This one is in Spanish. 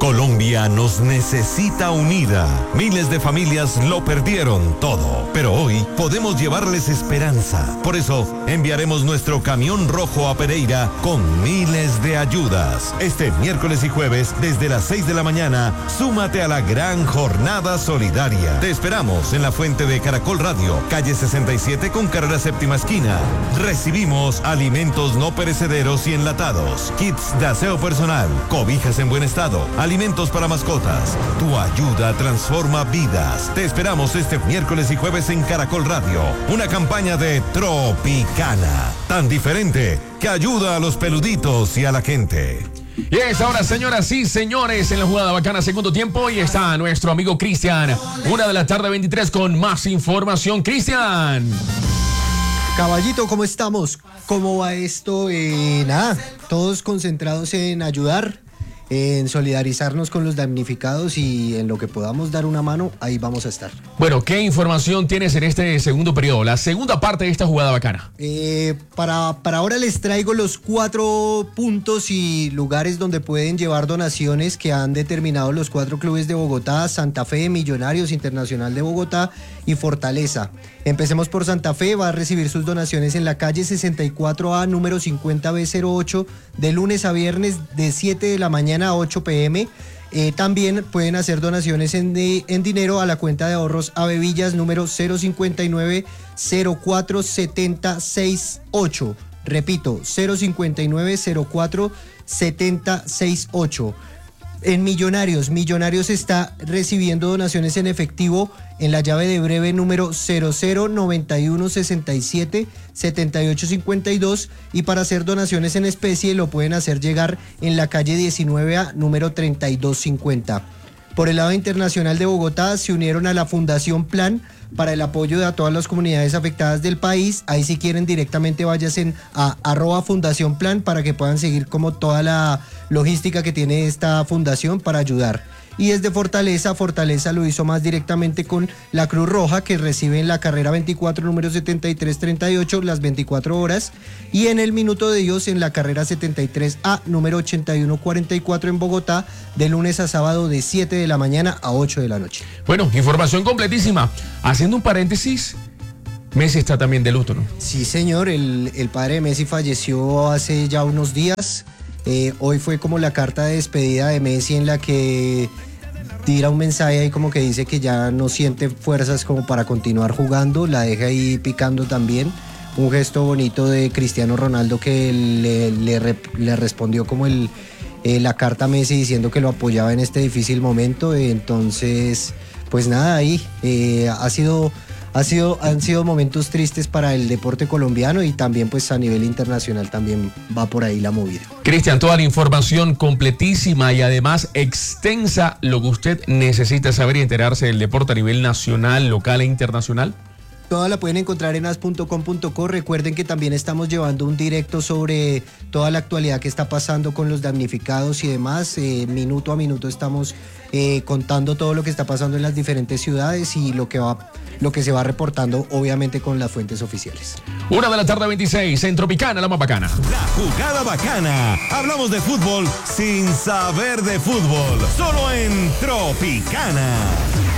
Colombia nos necesita unida. Miles de familias lo perdieron todo, pero hoy podemos llevarles esperanza. Por eso, enviaremos nuestro camión rojo a Pereira con miles de ayudas. Este miércoles y jueves, desde las 6 de la mañana, súmate a la gran jornada solidaria. Te esperamos en la fuente de Caracol Radio, calle 67 con carrera séptima esquina. Recibimos alimentos no perecederos y enlatados, kits de aseo personal, cobijas en buen estado, alimentos para mascotas. Tu ayuda transforma vidas. Te esperamos este miércoles y jueves en Caracol Radio. Una campaña de Tropicana, tan diferente que ayuda a los peluditos y a la gente. Y es ahora, señoras y señores, en la jugada bacana, segundo tiempo, y está nuestro amigo Cristian. 1:23 p.m. con más información. Cristian. Caballito, ¿cómo estamos? ¿Cómo va esto? Nada, todos concentrados en ayudar, en solidarizarnos con los damnificados y en lo que podamos dar una mano, ahí vamos a estar. Bueno, ¿qué información tienes en este segundo periodo? La segunda parte de esta jugada bacana. Para ahora les traigo los 4 puntos y lugares donde pueden llevar donaciones que han determinado los 4 clubes de Bogotá: Santa Fe, Millonarios, Internacional de Bogotá y Fortaleza. Empecemos por Santa Fe. Va a recibir sus donaciones en la calle 64A, número 50B08, de lunes a viernes de 7 de la mañana a 8 p.m. También pueden hacer donaciones en dinero a la cuenta de ahorros Avevillas, número 059 04 7068. Repito, 059 04 7068. En Millonarios está recibiendo donaciones en efectivo en la llave de breve número 009167 7852, y para hacer donaciones en especie lo pueden hacer llegar en la calle 19A, número 3250. Por el lado internacional de Bogotá se unieron a la Fundación Plan para el apoyo a todas las comunidades afectadas del país. Ahí, si quieren, directamente váyanse a @Fundación Plan para que puedan seguir como toda la logística que tiene esta fundación para ayudar. Y desde Fortaleza lo hizo más directamente con la Cruz Roja, que recibe en la carrera 24, número 7338, las 24 horas, y en el Minuto de Dios en la carrera 73A, número 8144 en Bogotá, de lunes a sábado de 7 de la mañana a 8 de la noche. Bueno, información completísima. Haciendo un paréntesis, Messi está también de luto, ¿no? Sí, señor, el padre de Messi falleció hace ya unos días. Hoy fue como la carta de despedida de Messi, en la que tira un mensaje ahí como que dice que ya no siente fuerzas como para continuar jugando, la deja ahí picando también. Un gesto bonito de Cristiano Ronaldo, que le respondió como la carta a Messi diciendo que lo apoyaba en este difícil momento. Entonces, pues nada, ahí han sido momentos tristes para el deporte colombiano, y también pues a nivel internacional también va por ahí la movida. Cristian, toda la información completísima y además extensa, lo que usted necesita saber y enterarse del deporte a nivel nacional, local e internacional. Toda la pueden encontrar en as.com.co. Recuerden que también estamos llevando un directo sobre toda la actualidad que está pasando con los damnificados y demás. Minuto a minuto estamos contando todo lo que está pasando en las diferentes ciudades y lo que se va reportando, obviamente, con las fuentes oficiales. 1:26 p.m. en Tropicana, la más bacana. La jugada bacana. Hablamos de fútbol sin saber de fútbol. Solo en Tropicana.